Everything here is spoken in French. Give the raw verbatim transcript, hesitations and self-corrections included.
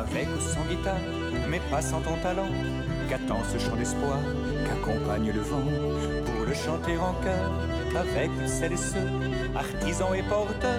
avec ou sans guitare, mais pas sans ton talent. Qu'attend ce chant d'espoir qu'accompagne le vent pour le chanter en chœur avec celles et ceux, artisans et porteurs